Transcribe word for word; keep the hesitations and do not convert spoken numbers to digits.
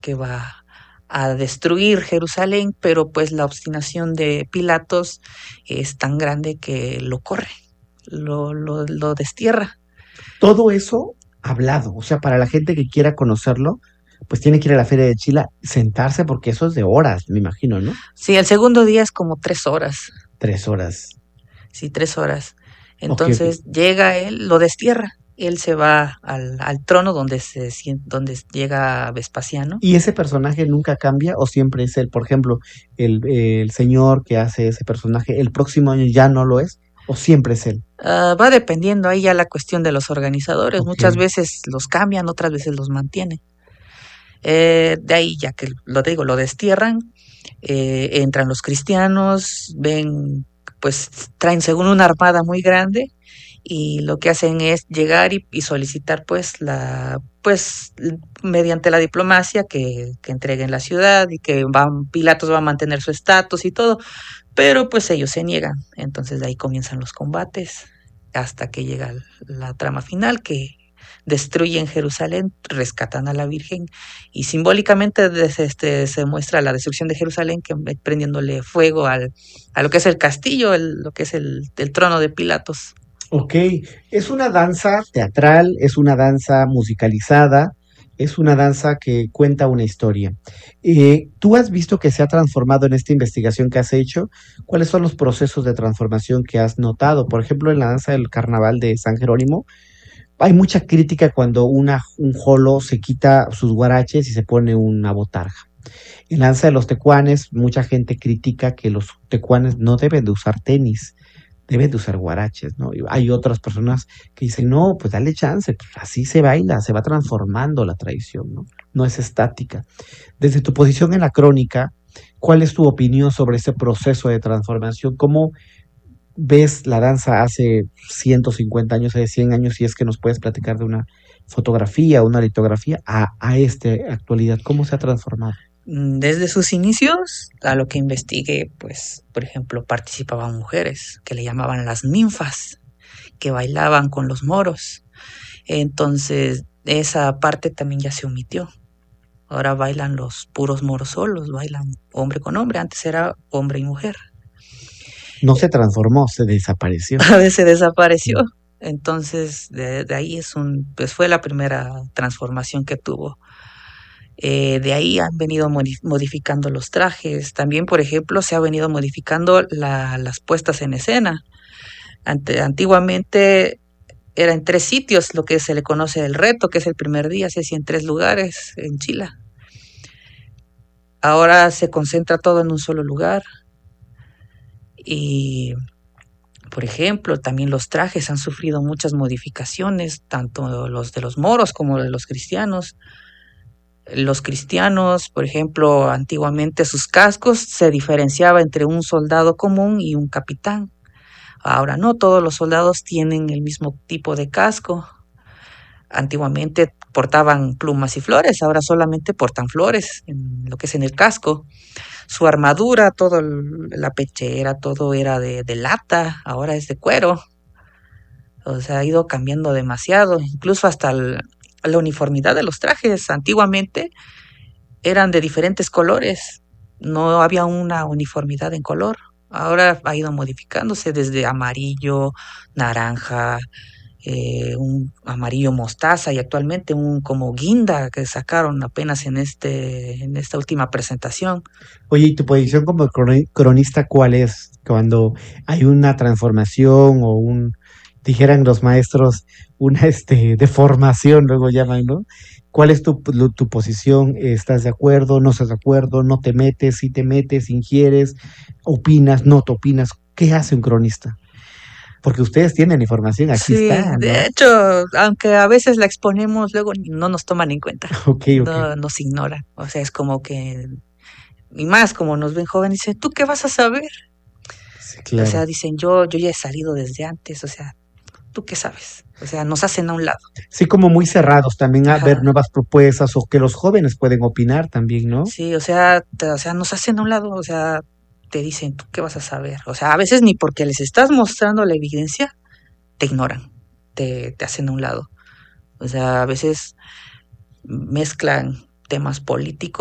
que va a destruir Jerusalén, pero pues la obstinación de Pilatos es tan grande que lo corre, lo, lo, lo destierra. Todo eso hablado, o sea, para la gente que quiera conocerlo, pues tiene que ir a la Feria de Chila, sentarse, porque eso es de horas, me imagino, ¿no? Sí, el segundo día es como tres horas. Tres horas. Sí, tres horas. Ok, ok. Entonces llega él, lo destierra. Él se va al, al trono donde se sien- donde llega Vespasiano. ¿Y ese personaje nunca cambia o siempre es él? Por ejemplo, el, el señor que hace ese personaje, ¿el próximo año ya no lo es o siempre es él? Ah, va dependiendo ahí ya la cuestión de los organizadores. Ok. Muchas veces los cambian, otras veces los mantienen. Eh, de ahí, ya que lo digo, lo destierran, eh, entran los cristianos, ven, pues traen según una armada muy grande y lo que hacen es llegar y, y solicitar pues la pues mediante la diplomacia que, que entreguen la ciudad y que van, Pilatos va a mantener su estatus y todo, pero pues ellos se niegan. Entonces de ahí comienzan los combates hasta que llega la trama final que destruyen Jerusalén, rescatan a la Virgen y simbólicamente desde este, se muestra la destrucción de Jerusalén que prendiéndole fuego al, a lo que es el castillo, el, lo que es el, el trono de Pilatos. Ok, es una danza teatral, es una danza musicalizada, es una danza que cuenta una historia. Eh, ¿tú has visto que se ha transformado en esta investigación que has hecho? ¿Cuáles son los procesos de transformación que has notado? Por ejemplo, en la danza del carnaval de San Jerónimo, hay mucha crítica cuando una, un jolo se quita sus guaraches y se pone una botarga. En la danza de los tecuanes, mucha gente critica que los tecuanes no deben de usar tenis, deben de usar guaraches, ¿no? Y hay otras personas que dicen, no, pues dale chance, pues así se baila, se va transformando la tradición, ¿no? No es estática. Desde tu posición en la crónica, ¿cuál es tu opinión sobre ese proceso de transformación? ¿Cómo ves la danza hace ciento cincuenta años, hace cien años, si es que nos puedes platicar de una fotografía, una litografía, a, a esta actualidad? ¿Cómo se ha transformado? Desde sus inicios, a lo que investigué, pues, por ejemplo, participaban mujeres que le llamaban las ninfas, que bailaban con los moros. Entonces, esa parte también ya se omitió. Ahora bailan los puros moros solos, bailan hombre con hombre, antes era hombre y mujer. No se transformó, se desapareció. A veces desapareció. Entonces, de, de ahí es un, pues fue la primera transformación que tuvo. Eh, de ahí han venido modificando los trajes. También, por ejemplo, se ha venido modificando la, las puestas en escena. Ante, antiguamente era en tres sitios lo que se le conoce el reto, que es el primer día, se hacía en tres lugares en Chile. Ahora se concentra todo en un solo lugar. Y, por ejemplo, también los trajes han sufrido muchas modificaciones, tanto los de los moros como de los cristianos. Los cristianos, por ejemplo, antiguamente sus cascos se diferenciaba entre un soldado común y un capitán. Ahora no, todos los soldados tienen el mismo tipo de casco. Antiguamente portaban plumas y flores, ahora solamente portan flores en lo que es en el casco. Su armadura, todo el, la pechera, todo era de, de lata, ahora es de cuero. O sea, ha ido cambiando demasiado, incluso hasta el, la uniformidad de los trajes. Antiguamente eran de diferentes colores, no había una uniformidad en color. Ahora ha ido modificándose desde amarillo, naranja, eh, un amarillo mostaza y actualmente un como guinda que sacaron apenas en este en esta última presentación. Oye, ¿y tu posición como croni- cronista cuál es cuando hay una transformación o un, dijeran los maestros, una este, deformación, luego llaman, ¿no? ¿Cuál es tu, lu- tu posición? ¿Estás de acuerdo? ¿No estás de acuerdo? ¿No te metes? ¿Sí te metes? ¿Ingieres? ¿Opinas? ¿No te opinas? ¿Qué hace un cronista? Porque ustedes tienen información, aquí Sí, está, de ¿no? hecho, aunque a veces la exponemos, luego no nos toman en cuenta, Ok, ok. no nos ignoran. O sea, es como que, y más como nos ven jóvenes, dicen, ¿tú qué vas a saber? Sí, O claro. sea, dicen, yo, yo ya he salido desde antes, o sea, ¿tú qué sabes? O sea, nos hacen a un lado. Sí, como muy cerrados también a ver Ajá. nuevas propuestas o que los jóvenes pueden opinar también, ¿no? Sí, o sea, te- o sea, nos hacen a un lado, o sea, te dicen, ¿tú qué vas a saber? O sea, a veces ni porque les estás mostrando la evidencia, te ignoran, te, te hacen a un lado. O sea, a veces mezclan temas políticos